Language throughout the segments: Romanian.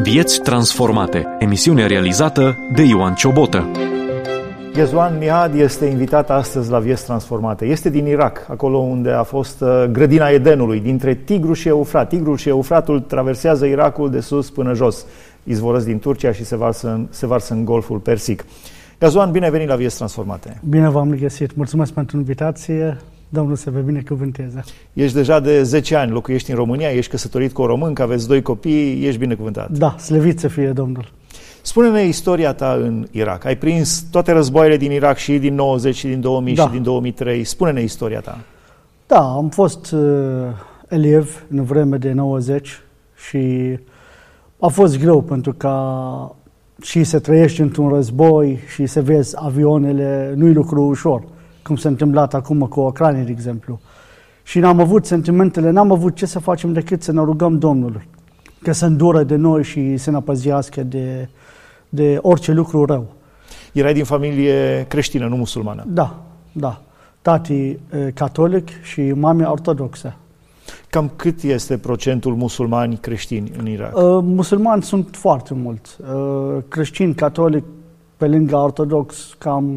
Vieți transformate. Emisiune realizată de Ioan Ciobotă. Ghezwan Mihad este invitat astăzi la Vieți Transformate. Este din Irak, acolo unde a fost grădina Edenului, dintre Tigru și Eufrat. Tigrul și Eufratul traversează Irakul de sus până jos, izvorăsc din Turcia și se varsă în Golful Persic. Ghezwan, bine ai venit la Vieți Transformate. Bine v-am găsit. Mulțumesc pentru invitație. Domnul să vă binecuvânteze. Ești deja de 10 ani, locuiești în România, ești căsătorit cu o româncă, aveți 2 copii, ești binecuvântat. Da, slăvit să fie Domnul. Spune-ne istoria ta în Irak. Ai prins toate războaiele din Irak, și din 90, și din 2000, și din 2003. Spune-ne istoria ta. Da, am fost elev în vreme de 90 și a fost greu pentru că și să trăiești într-un război și să vezi avioanele, nu-i lucru ușor, cum s-a întâmplat acum cu Ucraina, de exemplu. Și n-am avut ce să facem decât să ne rugăm Domnului, că să îndură de noi și să ne păzească de orice lucru rău. Erai din familie creștină, nu musulmană? Da. Tati catolic și mami ortodoxă. Cam cât este procentul musulmani creștini în Irak? Musulmani sunt foarte mulți. Creștini catolic pe lângă ortodox cam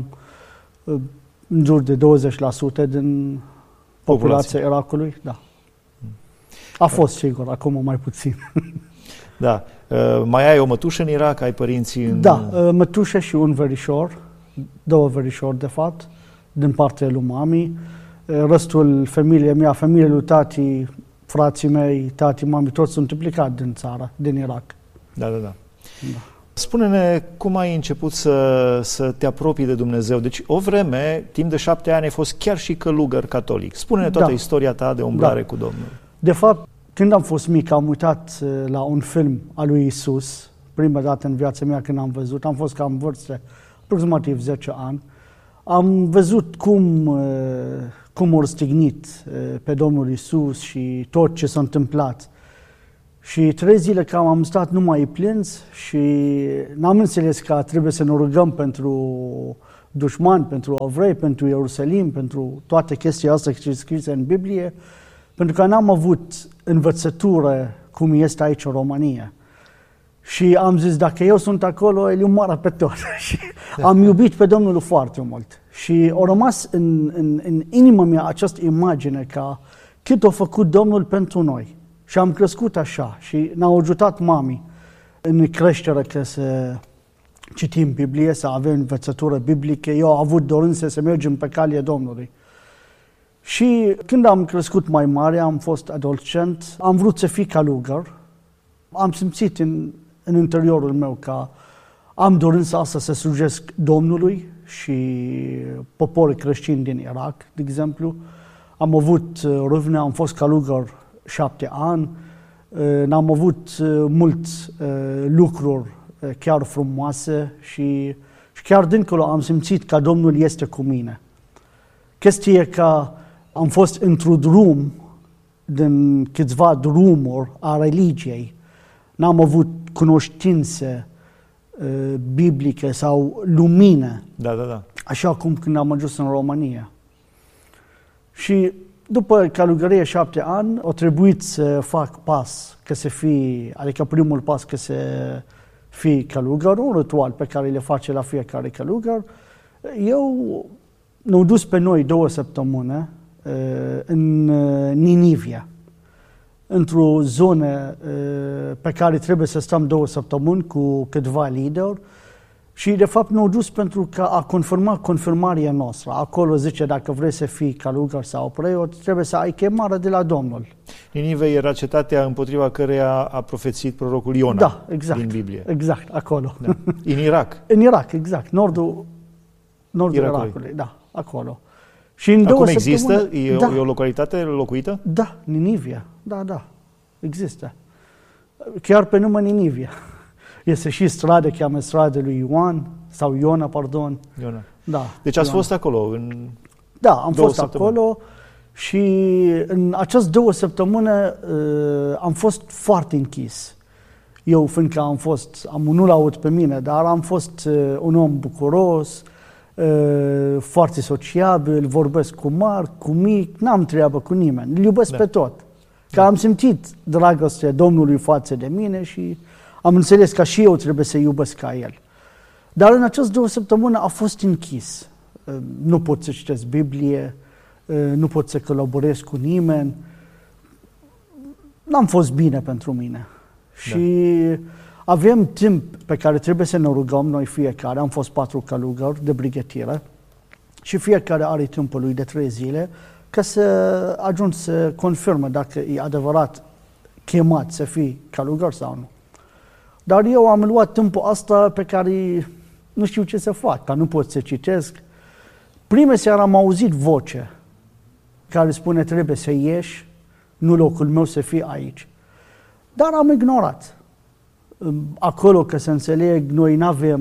în jur de 20% din populația Irakului. Da. A fost sigur, acum mai puțin. Da. Mai ai o mătușă în Irak? Ai părinții în... Da, mătușă și un verișor, 2 verișori de fapt, din partea lui mami. Restul familiei mea, familia lui tati, frații mei, tati, mami, toți sunt implicați din țară, din Irak. Da. Spune-ne cum ai început să te apropii de Dumnezeu. Deci o vreme, timp de 7 ani, ai fost chiar și călugăr catolic. Spune-ne toată istoria ta de umblare cu Domnul. De fapt, când am fost mic, am uitat la un film al lui Isus, prima dată în viața mea când am văzut, am fost cam în vârstă, aproximativ 10 ani, am văzut cum au stignit pe Domnul Isus și tot ce s-a întâmplat. Și 3 zile că am stat numai plâns și n-am înțeles că trebuie să ne rugăm pentru dușmani, pentru evrei, pentru Ierusalim, pentru toate chestiile astea ce sunt scrise în Biblie, pentru că n-am avut învățătură cum este aici în România. Și am zis, dacă eu sunt acolo, el omoară pe tot. Și am iubit pe Domnul foarte mult. Și a rămas în inima mea această imagine că cât a făcut Domnul pentru noi. Și am crescut așa și ne-a ajutat mami în creștere că să citim Biblie, să avem învățătură biblică. Eu am avut dorință să mergem pe calea Domnului. Și când am crescut mai mare, am fost adolescent, am vrut să fiu călugăr. Am simțit în interiorul meu că am dorința asta să slujesc Domnului și poporul creștin din Irak, de exemplu. Am avut râvne, am fost călugăr 7 ani, n-am avut mulți lucruri chiar frumoase și chiar dincolo am simțit că Domnul este cu mine. Chestia e că am fost într-un drum, din câțiva drumuri a religiei. N-am avut cunoștințe biblice sau lumină. Da. Așa cum când am ajuns în România. Și după călugărie 7 ani, a trebuit să fac pas, adică primul pas că să fii călugăr, un ritual pe care le face la fiecare călugăr. Eu ne-au dus pe noi 2 săptămâni în Ninivia, într-o zonă pe care trebuie să stăm 2 săptămâni cu câțiva lideri. Și de fapt ne-au dus pentru că a confirmat confirmarea noastră. Acolo zice, dacă vrei să fii călugăr sau preot, trebuie să ai chemare de la Domnul. Ninive era cetatea împotriva căreia a profețit prorocul Iona din Biblie. Exact, acolo. Da. În Irak? În Irak, exact. Nordul Irakului, acolo. Și în acum există? E o localitate locuită? Da, Ninivia. Da, există. Chiar pe nume Ninivia. Este și stradă, cheamă stradă lui Ioan, sau Iona, pardon. Iona. Da. Deci ați fost acolo în Da, am fost acolo și în aceste 2 săptămâni am fost foarte închis. Eu, fiindcă nu l-aud pe mine, dar am fost un om bucuros, foarte sociabil, vorbesc cu mari, cu mic, n-am treabă cu nimeni, îl iubesc pe tot. Că am simțit dragostea Domnului față de mine și am înțeles că și eu trebuie să iubesc ca el. Dar în această 2 săptămâni a fost închis. Nu pot să citesc Biblie, nu pot să colaborez cu nimeni. N-am fost bine pentru mine. Și avem timp pe care trebuie să ne rugăm noi fiecare. Am fost 4 călugări de brighetire și fiecare are timpul lui de 3 zile ca să ajungi să confirmă dacă e adevărat chemat să fii călugăr sau nu. Dar eu am luat timpul asta pe care nu știu ce să fac, că nu pot să citesc. Prima seară am auzit voce care spune trebuie să ieși, nu locul meu să fie aici. Dar am ignorat. Acolo, că să înțeleg, noi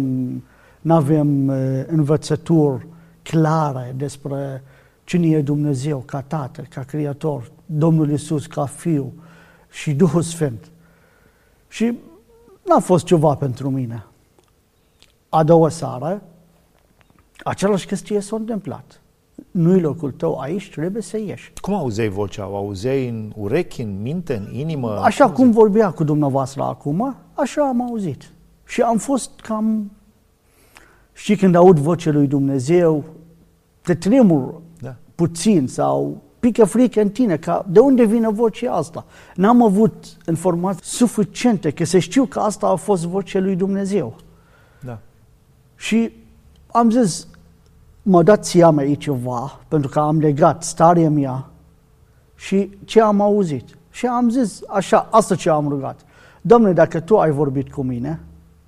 n-avem învățături clare despre cine e Dumnezeu ca Tată, ca Creator, Domnul Iisus ca Fiu și Duhul Sfânt. Și n-a fost ceva pentru mine. A doua seară, același chestie s-a întâmplat. Nu-i locul tău aici, trebuie să ieși. Cum auzeai vocea? O auzeai în urechi, în minte, în inimă? Așa cum vorbea cu dumneavoastră acum, așa am auzit. Și am fost cam... Știi, când aud vocea lui Dumnezeu, te tremur puțin sau pică frică în tine, că de unde vine vocea asta? N-am avut informații suficiente că să știu că asta a fost vocea lui Dumnezeu. Da. Și am zis, mă dați seama aici ceva, pentru că am legat starea mea și ce am auzit. Și am zis așa, asta ce am rugat. Doamne, dacă Tu ai vorbit cu mine,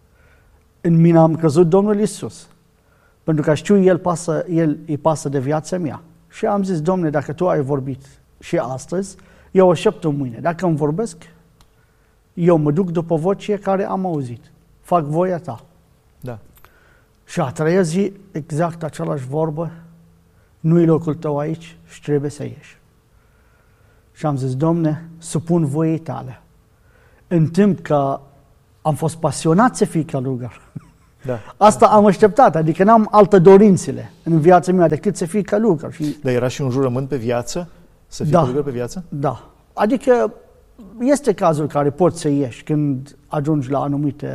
în mine am crezut Domnul Iisus. Pentru că știu, El îi pasă de viața mea. Și am zis, Doamne, dacă Tu ai vorbit și astăzi, eu aștept mâine. Dacă îmi vorbesc, eu mă duc după vocea care am auzit. Fac voia Ta. Da. Și a treia zi, exact același vorbă, nu-i locul tău aici și trebuie să ieși. Și am zis, Domne, supun voiei Tale. În timp că am fost pasionat să fii călugăr. Da. Asta am așteptat, adică n-am alte dorințele în viața mea decât să fii călugăr. Dar era și un jurământ pe viață? Să fii călugăr pe viață? Da. Adică este cazul care poți să ieși când ajungi la anumite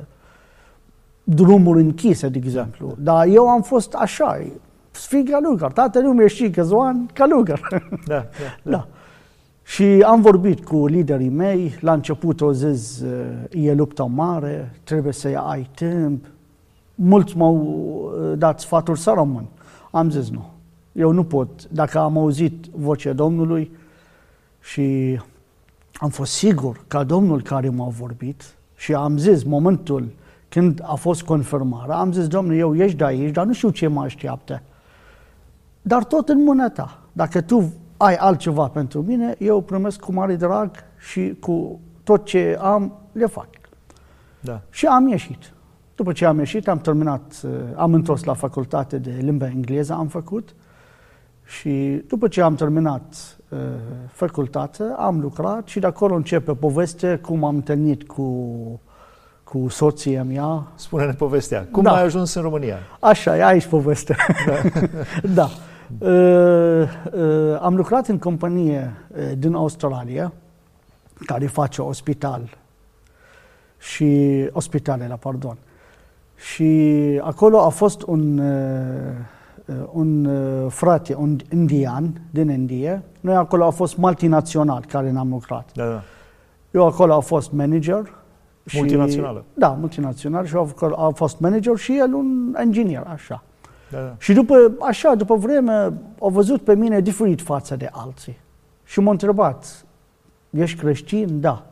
drumuri închise, de exemplu. Dar eu am fost așa, să fii călugăr. Toată lumea știe că Zoan călugăr. Da. Și am vorbit cu liderii mei, la început au zis, e luptă mare, trebuie să ai timp. Mulți m-au dat sfaturi să rămân. Am zis nu, eu nu pot. Dacă am auzit vocea Domnului și am fost sigur că Domnul care m-a vorbit și am zis momentul când a fost confirmarea, am zis, Doamne, eu ieși de aici, dar nu știu ce mă așteaptă. Dar tot în mâna Ta. Dacă Tu ai altceva pentru mine, eu primesc cu mare drag și cu tot ce am, le fac. Da. Și am ieșit. După ce am ieșit, am terminat, am întors la facultate de limba engleză, am făcut. Și după ce am terminat facultatea, am lucrat și de acolo începe povestea cum am întâlnit cu soția mea. Spune-ne povestea. Cum ai ajuns în România? Așa, e aici povestea. Da. Am lucrat în companie din Australia care face ospitalele, pardon. Și acolo a fost un frate, un indian din India. Noi acolo a fost multinațional care ne-am lucrat. Da. Eu acolo am fost manager. Multinațională? Da, multinațional și a fost manager și el un inginer, așa. Da. Și după vreme, au văzut pe mine diferit față de alții. Și m-a întrebat, ești creștin? Da.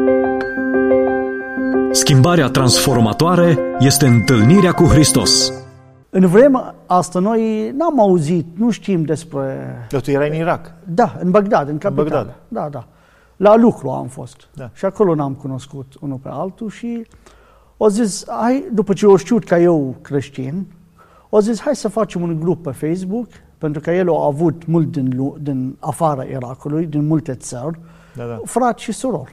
Schimbarea transformatoare este întâlnirea cu Hristos. În vremea asta noi n-am auzit, nu știm despre... Dar tu erai în Irak? Da, în Bagdad, în capitală. Da. La lucru am fost. Da. Și acolo n-am cunoscut unul pe altul și au zis, după ce au știut că eu creștin, au zis, hai să facem un grup pe Facebook, pentru că el a avut mult din afara Irakului, din multe țări, frați și surori.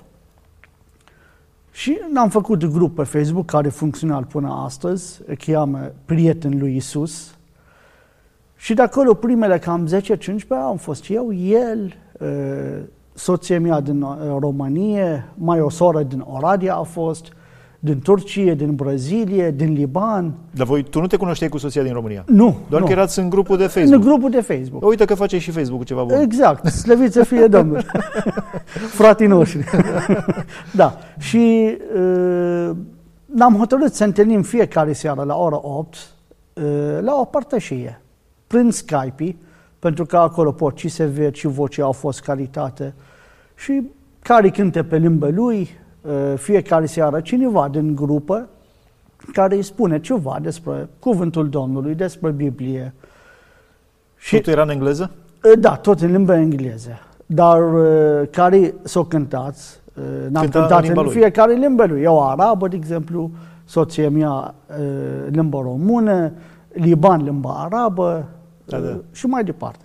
Și n-am făcut grup pe Facebook care funcționează până astăzi, cheamă Prieteni lui Iisus. Și de acolo primele cam 10-15 am fost eu, el, soția mea din România, mai o soră din Oradea a fost, din Turcie, din Brazilie, din Liban. Dar tu nu te cunoșteai cu soția din România? Nu. Doar nu. că erați în grupul de Facebook. În grupul de Facebook. Uite că face și Facebook ceva bun. Exact. Slăvit să fie Domnul. Frații noștri. Da. Și ne-am hotărât să întâlnim fiecare seară la ora 8 la o părtășie, prin Skype, pentru că acolo pot și se vede și vocea au fost calitate. Și care cântă pe limba lui, fiecare seară cineva din grupă care îi spune ceva despre cuvântul Domnului, despre Biblie. Și totul era în engleză? Da, tot în limba engleză. Dar care s-o cântați, n-am cântat în fiecare limba lui. Eu arabă, de exemplu, soția mea limba română, Liban limba arabă, și mai departe.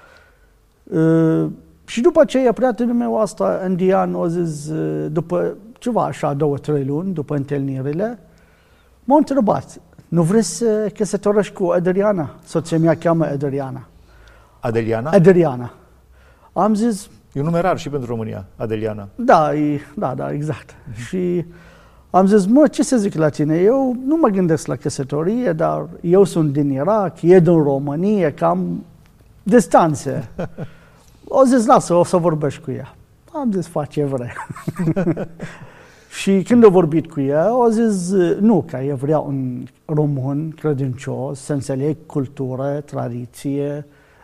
Și după aceea, prietenul meu asta, indian, a zis, după ceva așa, 2-3 luni, după întâlnirile, m-a întrebat, nu vrei să căsătorești cu Adriana? Soția mea cheamă Adriana. Adeliana? Adriana. Am zis... E un nume rar și pentru România, Adeliana. Da, exact. Și am zis, ce să zic la tine? Eu nu mă gândesc la căsătorie, dar eu sunt din Irak, e din România, cam distanțe. O zis, lasă, o să vorbești cu ea. Am zis, fac ce vrei. Și când a vorbit cu ea, a zis, nu, că eu vreau un român credincios, să înțeleg cultură, tradiție,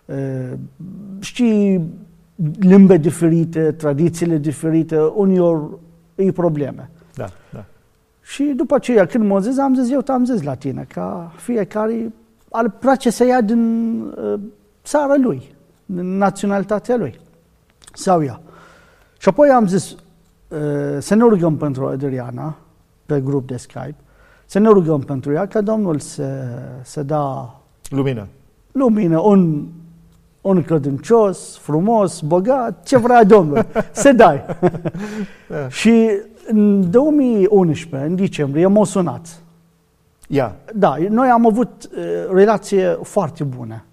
știi, limbe diferite, tradițiile diferite, uneori e probleme. Da, da. Și după aceea, când m-a zis, am zis, eu te-am zis la tine, că fiecare ar place să ia din țara lui, din naționalitatea lui, sau ea. Și apoi am zis, să ne rugăm pentru Adriana, pe grup de Skype, să ne rugăm pentru ea, ca Domnul să da lumină, un credincios, frumos, bogat, ce vrea Domnul, să dai. Și în 2011, în decembrie, m-a sunat. Ia. Da, noi am avut relație foarte bună.